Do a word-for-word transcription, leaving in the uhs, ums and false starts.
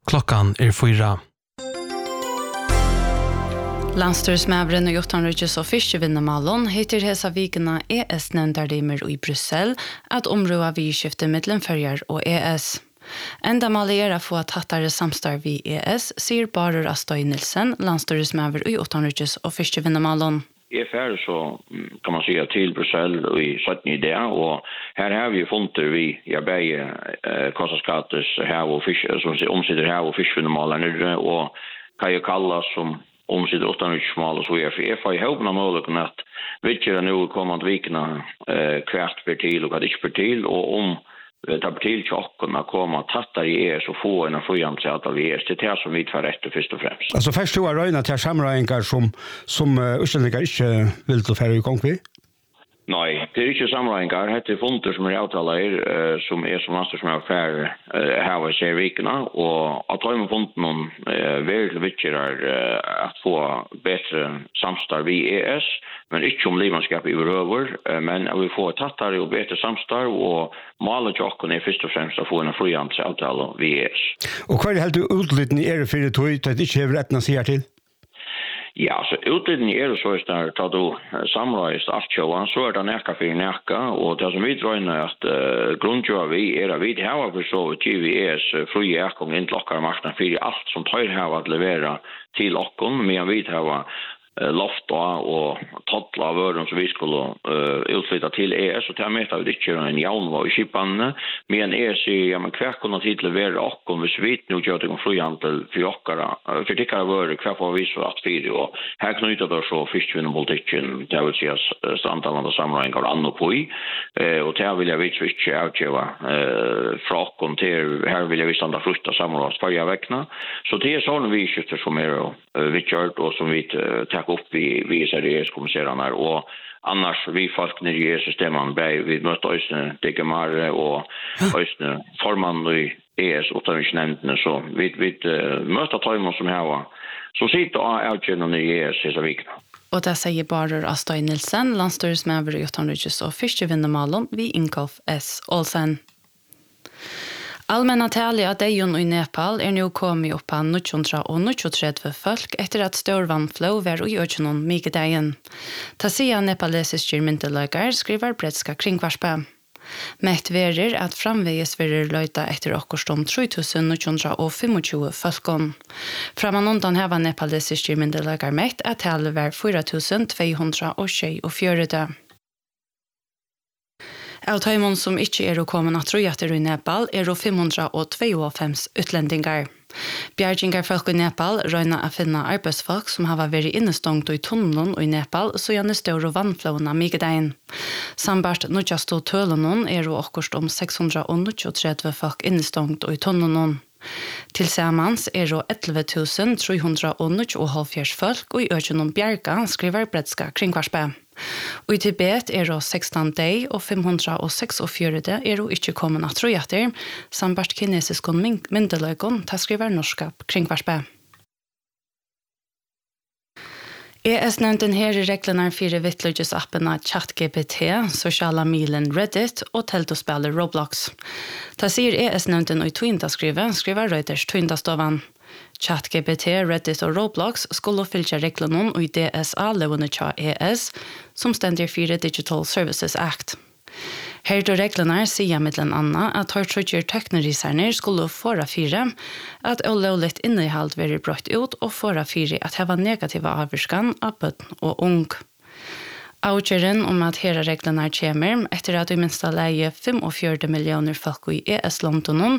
Klockan är fyra. Landstyrsmævren og Jotunrykes og Fiskevinnemalon heter hesa vikene E S-nevndardimer i Brussel at områda vi skifter mellom Førjar og E S. Enda maler å få tattere samstarv i E S, sier Barur Astøy Nilsen, landstyrsmæver i Jotunrykes og Fiskevinnemalon. I färd så kan man säga till Brussel och i sjutton idé och här har vi funnit vi jag bäge eh Kossaskates här och fisk som sig omsider här och fiskvinnemalerne och kan ju kallas som omsider åttonhundra smal och så är för if I hope na möjligheten att vilka nu kommande veckorna eh kvart per till och att per till och om tar till chocken att komma tattar i er så få en friansatt av er till det som vi tar rätt först och främst. Alltså först tror jag röna till samrådingar som som ursprungligen inte vill ta färre i gång vi. Nej, det är inte samrådingar, det är fonder som är avtalade som är som master som är affär här i Sverige och att ta med fonden någon väldigt viktigt är att få bättre samstarv i E S men inte om livmanskap i över men att vi får tattare och bättre samstarv och målet jocken är först och främst att få en frihandelsavtal vid E S. Och vad är helt utliten i er för det tror jag att inte har rättna sig till? Ja, så utliten i er så är det att du samrådist allt sjåan så är det näka för näka och det som vi tror är att uh, grundjör vi är att vi har för så att vi är fri äkong inte lockar marknaden för allt som tar här att leverera till okkon men vi har lofta och tottla av öron som vi skulle uh, utflytta till E S och ta med av det en jaunvå i Kipan men E S ja men kvar kunna till leverera och om vi vet nu gör det om frihandel för ockara för det kan vara kvar får vi så att vi och här knyter då så fiskvinnepolitiken det vill säga standarden samling av andra på i och där vill jag vet switch out ju va från till här vill jag visst andra frusta samråd för jag väckna så det är sån vi skiftar som är Richard och som vi tar upp vi vi seriöst kommunicerar och annars vi folk när det är systemen bei vi måste ösna det mer och ösna forman i E S och nämnden så vi vi måste ta emot som här så sitter outgenom i E S så viktigt. Og det sier Barur Astøy Nilsen, landstyrsmæver i Jotunrykes og Fiskevinnemalon vi Inkolf S. Olsen. Allmänna tali av dejon i Nepal er nu kommet opp av nittonhundratrettio folk etter at størvannflå var i økjenon mye dagen. Ta sida nepalesiske myndeløygar skriver bretska kringvarspe. Mett verer at framveges verer løyta etter okkorstom tre tusen niohundratjugofem folkon. Framan undan heva nepalesiske myndeløygar mett at tali var fyra tusen tvåhundratjugofyra. Av tøymon som ikke er å komme natrojater i Nepal er å fem hundre tjuefem utlendingar. Bjergingarfolk i Nepal røyna å finne arbeidsfolk som har vært innestångt i tunnelen i Nepal så gjerne større vannflåna migdein. Sambart nødjasto tølenon er å okkurst om seks hundre trettio folk innestångt i tunnelen. Tillsammans er det elleve tusen tre hundre nittiofyra folk og i økjenom bjerga skriver bretska kringvarspe. Og i Tibet er det sexton deg og fem hundre seksogfjøruti er det ikke kommet natrojater, sambart kinesisk myndeløygon ta skriver norska kringvarspe. E S-nevnden her i reglene fire vittløyges-appene ChatGPT, sosiale milen Reddit og teltospillet Roblox. Ta sier E S-nevnden og i Twinta-skrivet, skriver Reuters Twinta-stovan. ChatGPT, Reddit og Roblox skulle fylle reglene og i D S A-levende til E S, som stender fire Digital Services Act. Her då reglene sier mittelen Anna at har trødger tekneriserne skulle fåra fire at olovligt innehalt være brøtt ut og fåra fire at heva negativa avvirskan av bøtten og ung. Avgjøren om at her reglene kommer etter at i minsta leie fyrtifem millioner folk i E S-Londonen